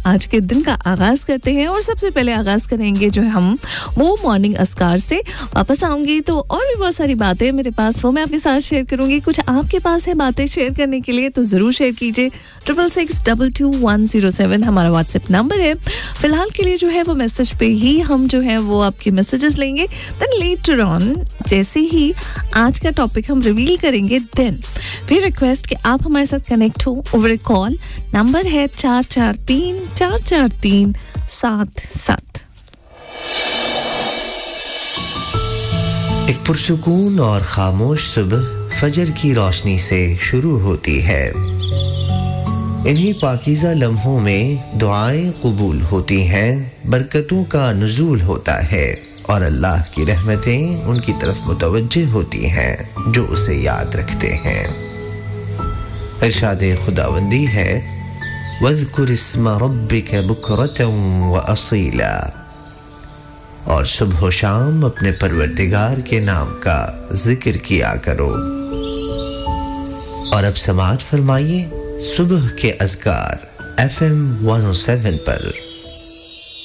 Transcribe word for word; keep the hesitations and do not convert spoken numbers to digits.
आज के दिन का आगाज़ करते हैं और सबसे पहले आगाज़ करेंगे जो है हम वो मॉर्निंग अस्कार से। वापस आऊँगी तो और भी बहुत सारी बातें मेरे पास, वो मैं आपके साथ शेयर करूँगी। कुछ आपके पास है बातें शेयर करने के लिए तो ज़रूर शेयर कीजिए। Triple six double two one zero seven हमारा व्हाट्सएप नंबर है। फिलहाल के लिए जो है वो मैसेज पे ही हम जो है वो आपके मैसेजेस लेंगे। देन लेटर ऑन जैसे ही आज का टॉपिक हम रिवील करेंगे देन फिर रिक्वेस्ट कि आप हमारे साथ कनेक्ट हो ओवर कॉल। नंबर है चार चार तीन चार चार तीन सात सात। एक पुरसुकून और खामोश सुबह फजर की रोशनी से शुरू होती है। इन्हीं पाकीज़ा लम्हों में दुआएं कबूल होती हैं, बरकतों का नुज़ूल होता है और अल्लाह की रहमतें उनकी तरफ मुतवज्जे होती हैं जो उसे याद रखते हैं। इरशाद खुदावंदी है वज़कुर इस्म रब्बिक बुकरतन व असीला, और सुबह शाम अपने परवरदिगार के नाम का जिक्र किया करो। और अब समाअत फरमाइए सुबह के अज़कार F M one O seven पर।